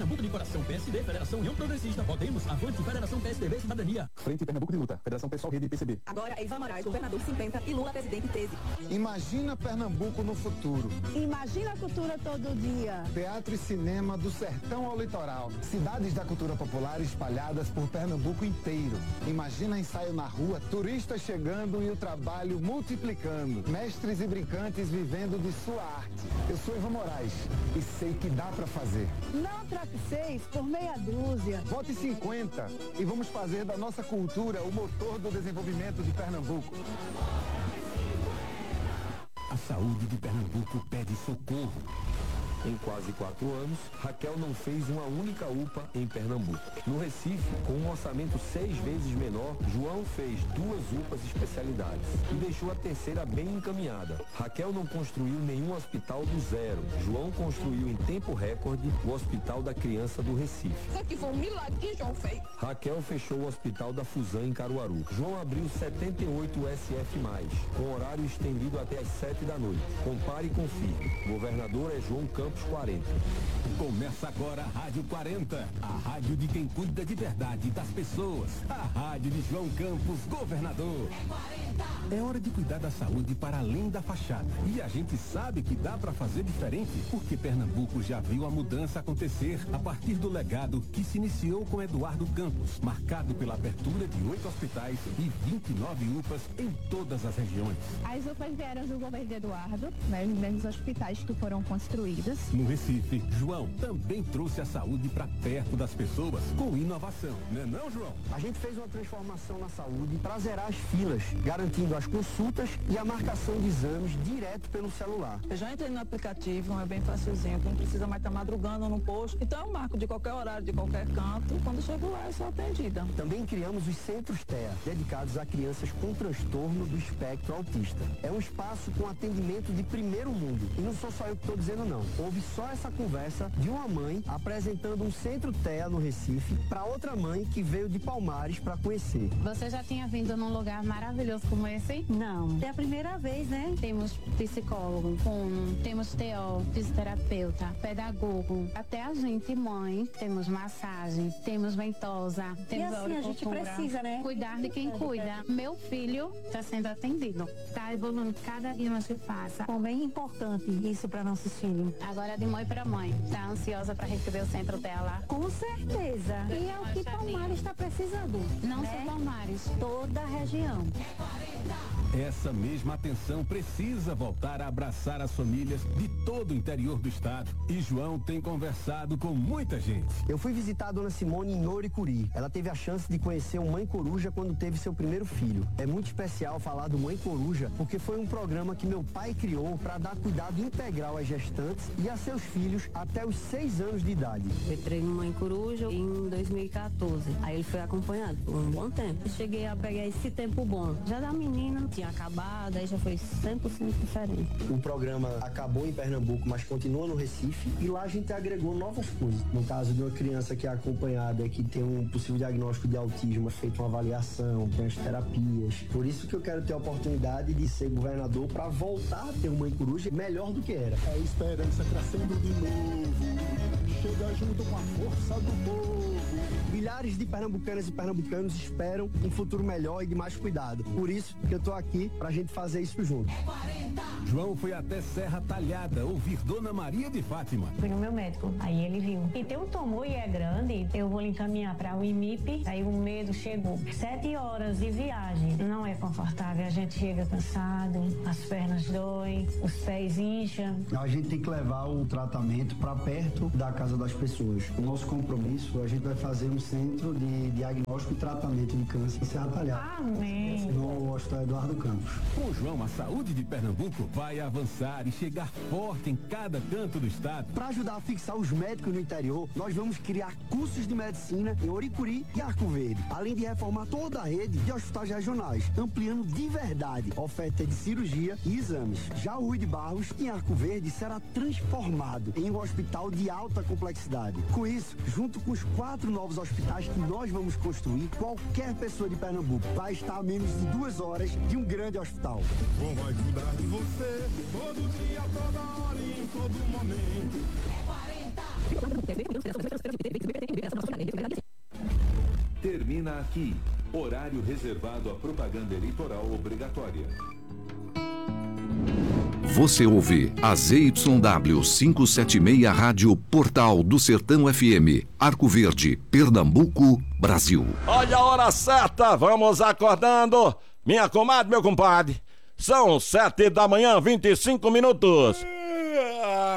Pernambuco de coração, PSD, Federação União Progressista. Podemos, avante, Federação PSDB, Cidadania. Frente Pernambuco de Luta, Federação Pessoal Rede PCB. Agora é Ivan Moraes, governador 50 e Lula, presidente 13. Imagina Pernambuco no futuro. Imagina a cultura todo dia. Teatro e cinema do sertão ao litoral. Cidades da cultura popular espalhadas por Pernambuco inteiro. Imagina ensaio na rua, turistas chegando e o trabalho multiplicando. Mestres e brincantes vivendo de sua arte. Eu sou Ivan Moraes e sei que dá pra fazer. Não troque 6 por meia dúzia. Vote 50 e vamos fazer da nossa cultura o motor do desenvolvimento de Pernambuco. A saúde de Pernambuco pede socorro. Em quase 4 anos, Raquel não fez uma única UPA em Pernambuco. No Recife, com um orçamento 6 vezes menor, João fez 2 UPAs especialidades e deixou a terceira bem encaminhada. Raquel não construiu nenhum hospital do zero. João construiu em tempo recorde o Hospital da Criança do Recife. Isso aqui foi um milagre que João fez. Raquel fechou o Hospital da Fusão em Caruaru. João abriu 78 SF+, com horário estendido até às 7 da noite. Compare e confirme. Governador é João Campos 40. Começa agora a Rádio 40, a rádio de quem cuida de verdade das pessoas. A rádio de João Campos, governador. É hora de cuidar da saúde para além da fachada. E a gente sabe que dá para fazer diferente, porque Pernambuco já viu a mudança acontecer a partir do legado que se iniciou com Eduardo Campos, marcado pela abertura de 8 hospitais e 29 UPAs em todas as regiões. As UPAs vieram do governo de Eduardo, né, os grandes hospitais que foram construídos. No Recife, João também trouxe a saúde para perto das pessoas com inovação, né não, João? A gente fez uma transformação na saúde para zerar as filas, garantindo as consultas e a marcação de exames direto pelo celular. Eu já entrei no aplicativo, é bem facilzinho, não precisa mais estar madrugando no posto. Então eu marco de qualquer horário, de qualquer canto, e quando chego lá eu sou atendida. Também criamos os Centros TEA, dedicados a crianças com transtorno do espectro autista. É um espaço com atendimento de primeiro mundo. E não sou só eu que estou dizendo não. Houve só essa conversa de uma mãe apresentando um Centro TEA no Recife para outra mãe que veio de Palmares para conhecer. Você já tinha vindo num lugar maravilhoso como esse? Não, é a primeira vez, né? Temos psicólogo, temos TO, fisioterapeuta, pedagogo, até a gente, mãe, temos massagem, temos ventosa, temos e assim a gente precisa, né? Cuidar de quem cuida. Meu filho está sendo atendido, está evoluindo cada dia mais que passa. É bem importante isso para nossos filhos. Agora de mãe para mãe, tá ansiosa para receber o centro dela? Com certeza. E é o que Palmares está precisando. Não né? só Palmares, toda a região. Essa mesma atenção precisa voltar a abraçar as famílias de todo o interior do estado. E João tem conversado com muita gente. Eu fui visitar a dona Simone em Noricuri. Ela teve a chance de conhecer o Mãe Coruja quando teve seu primeiro filho. É muito especial falar do Mãe Coruja porque foi um programa que meu pai criou para dar cuidado integral às gestantes e a seus filhos até os 6 anos de idade. Eu entrei no Mãe Coruja em 2014. Aí ele foi acompanhado por um bom tempo. Eu cheguei a pegar esse tempo bom. Já da menina tinha acabado, aí já foi 100% diferente. O programa acabou em Pernambuco, mas continua no Recife e lá a gente agregou novas coisas. No caso de uma criança que é acompanhada, que tem um possível diagnóstico de autismo, é feita uma avaliação, tem as terapias. Por isso que eu quero ter a oportunidade de ser governador para voltar a ter uma Mãe Coruja melhor do que era. É a esperança crescendo de novo, chega junto com a força do povo. Milhares de pernambucanas e pernambucanos esperam um futuro melhor e de mais cuidado. Por isso que eu tô aqui pra gente fazer isso junto. João foi até Serra Talhada ouvir Dona Maria de Fátima. Fui no meu médico, aí ele viu. E tem um tumor e é grande, eu vou lhe encaminhar para o IMIP, aí o medo chegou. 7 horas de viagem, não é confortável, a gente chega cansado, as pernas doem, os pés incham. A gente tem que levar o tratamento para perto da casa das pessoas. O nosso compromisso, a gente vai fazer um centro de diagnóstico e tratamento de câncer em Serra Talhada. Amém. No Hospital Eduardo Campos. Com João, a saúde de Pernambuco vai avançar e chegar forte em cada canto do estado. Para ajudar a fixar os médicos no interior, nós vamos criar cursos de medicina em Oricuri e Arco Verde, além de reformar toda a rede de hospitais regionais, ampliando de verdade a oferta de cirurgia e exames. Já o Rui de Barros, em Arco Verde, será transformado em um hospital de alta complexidade. Com isso, junto com os 4 novos hospitais que nós vamos construir, qualquer pessoa de Pernambuco vai estar a menos de 2 horas de um grande hospital. Bom, vai cuidar de você todo dia, toda hora e em todo momento. É 40. Termina aqui. Horário reservado à propaganda eleitoral obrigatória. Você ouve a ZYW 576 Rádio Portal do Sertão FM, Arco Verde, Pernambuco, Brasil. Olha a hora certa, vamos acordando. Minha comadre, meu compadre, são 7 da manhã, 25 minutos.